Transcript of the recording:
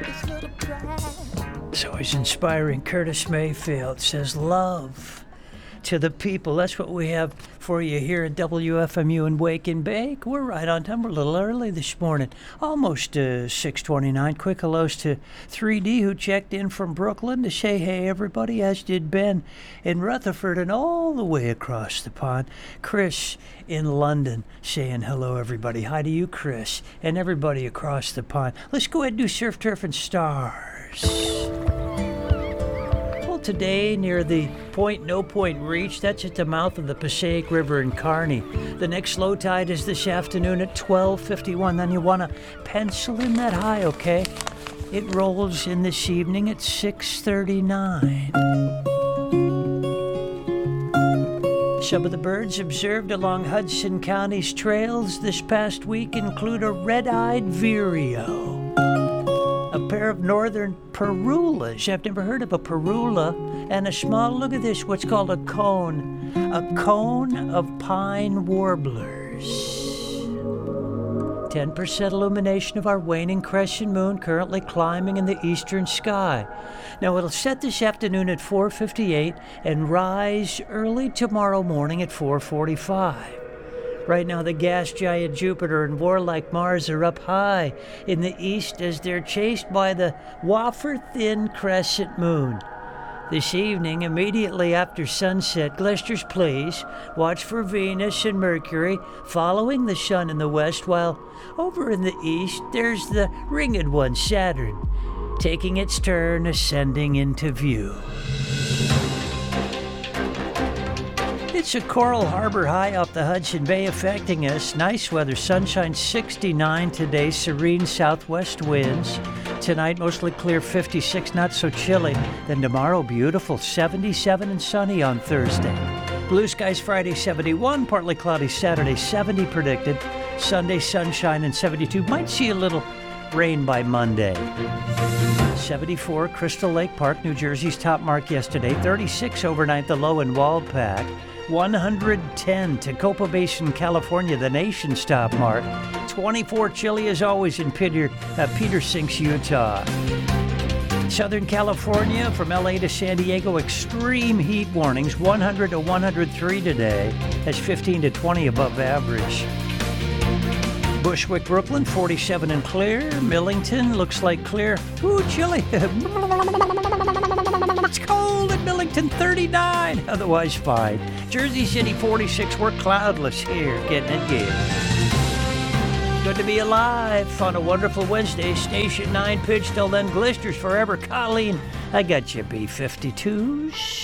It's always inspiring. Curtis Mayfield says, love to the people. That's what we have for you here at WFMU and Wake and Bake. We're right on time. We're a little early this morning. Almost 6:29. Quick hellos to 3D who checked in from Brooklyn to say hey everybody, as did Ben in Rutherford and all the way across the pond. Chris in London saying hello everybody. Hi to you, Chris, and everybody across the pond. Let's go ahead and do Surf, Turf, and Stars. Today near the Point No Point Reach. That's at the mouth of the Passaic River in Kearney. The next low tide is this afternoon at 12:51. Then you want to pencil in that high, okay? It rolls in this evening at 6:39. Some of the birds observed along Hudson County's trails this past week include a red-eyed vireo, a pair of northern parulas. I've never heard of a parula. And a small, look at this, what's called a cone of pine warblers. 10% illumination of our waning crescent moon currently climbing in the eastern sky. Now it'll set this afternoon at 4:58 and rise early tomorrow morning at 4:45. Right now, the gas giant Jupiter and warlike Mars are up high in the east as they're chased by the wafer-thin crescent moon. This evening, immediately after sunset, Glisters, please watch for Venus and Mercury following the sun in the west, while over in the east, there's the ringed one, Saturn, taking its turn ascending into view. It's a Coral Harbor high off the Hudson Bay affecting us. Nice weather, sunshine 69 today, serene southwest winds. Tonight, mostly clear 56, not so chilly. Then tomorrow, beautiful 77 and sunny on Thursday. Blue skies Friday 71, partly cloudy Saturday 70 predicted. Sunday sunshine and 72. Might see a little rain by Monday. 74, Crystal Lake Park, New Jersey's top mark yesterday. 36 overnight, the low in Waldpack. 110, Tacoma Basin, California, the nation's top mark. 24, chilly as always in Peter Sinks, Utah. Southern California, from LA to San Diego, extreme heat warnings. 100 to 103 today. That's 15 to 20 above average. Bushwick, Brooklyn, 47 and clear. Millington looks like clear. Ooh, chilly. It's cold at Millington, 39. Otherwise fine. Jersey City, 46. We're cloudless here, getting it good. Good to be alive on a wonderful Wednesday. Station 9 pitch till then. Glisters forever. Colleen, I got you, B-52s.